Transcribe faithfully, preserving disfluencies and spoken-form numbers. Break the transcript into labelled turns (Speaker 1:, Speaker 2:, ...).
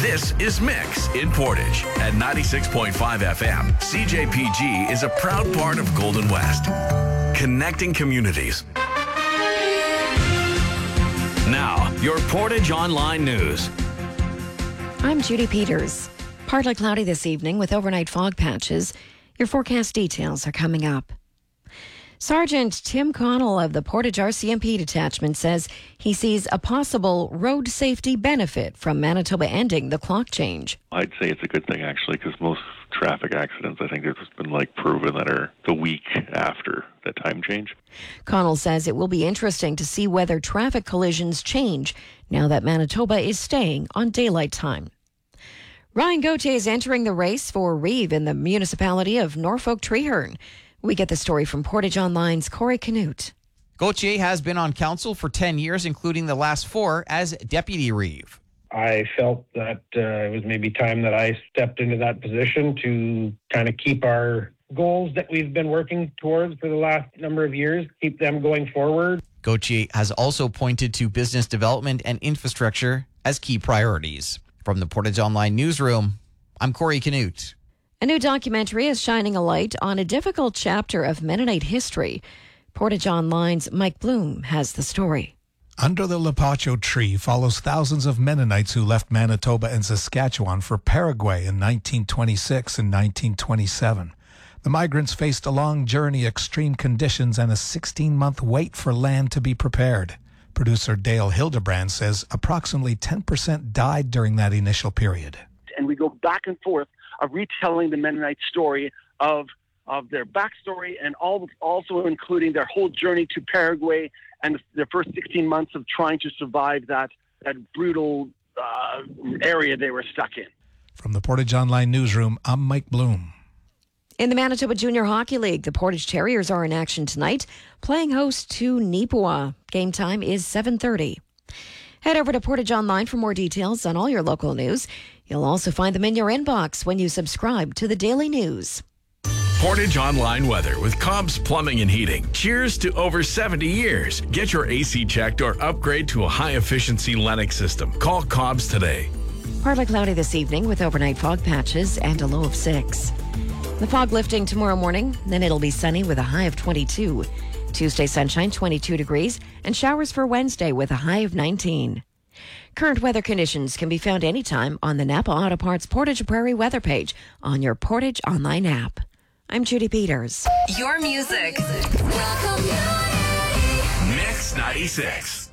Speaker 1: This is Mix in Portage at ninety-six point five F M. C J P G is a proud part of Golden West, connecting communities. Now, your Portage Online News.
Speaker 2: I'm Judy Peters. Partly cloudy this evening with overnight fog patches. Your forecast details are coming up. Sergeant Tim Connell of the Portage R C M P detachment says he sees a possible road safety benefit from Manitoba ending the clock change.
Speaker 3: I'd say it's a good thing, actually, because most traffic accidents, I think it's been like proven that are the week after the time change.
Speaker 2: Connell says it will be interesting to see whether traffic collisions change now that Manitoba is staying on daylight time. Ryan Gauthier is entering the race for Reeve in the municipality of Norfolk Treeherne. We get the story from Portage Online's Corey Canute.
Speaker 4: Gauthier has been on council for ten years, including the last four as Deputy Reeve.
Speaker 5: I felt that uh, it was maybe time that I stepped into that position to kind of keep our goals that we've been working towards for the last number of years, keep them going forward.
Speaker 4: Gauthier has also pointed to business development and infrastructure as key priorities. From the Portage Online newsroom, I'm Corey Canute.
Speaker 2: A new documentary is shining a light on a difficult chapter of Mennonite history. Portage Online's Mike Bloom has the story.
Speaker 6: Under the Lepacho tree follows thousands of Mennonites who left Manitoba and Saskatchewan for Paraguay in nineteen twenty-six and nineteen twenty-seven. The migrants faced a long journey, extreme conditions, and a sixteen-month wait for land to be prepared. Producer Dale Hildebrand says approximately ten percent died during that initial period.
Speaker 7: And we go back and forth of retelling the Mennonite story of of their backstory and all, also including their whole journey to Paraguay and their first sixteen months of trying to survive that, that brutal uh, area they were stuck in.
Speaker 6: From the Portage Online newsroom, I'm Mike Bloom.
Speaker 2: In the Manitoba Junior Hockey League, the Portage Terriers are in action tonight, playing host to Nipawin. Game time is seven thirty. Head over to Portage Online for more details on all your local news. You'll also find them in your inbox when you subscribe to the Daily News.
Speaker 1: Portage Online weather with Cobb's Plumbing and Heating. Cheers to over seventy years. Get your A C checked or upgrade to a high-efficiency Lennox system. Call Cobb's today.
Speaker 2: Partly cloudy this evening with overnight fog patches and a low of six. The fog lifting tomorrow morning, then it'll be sunny with a high of twenty-two. Tuesday sunshine, twenty-two degrees, and showers for Wednesday with a high of nineteen. Current weather conditions can be found anytime on the Napa Auto Parts Portage Prairie weather page on your Portage Online app. I'm Judy Peters.
Speaker 8: Your music.
Speaker 1: Mix ninety-six.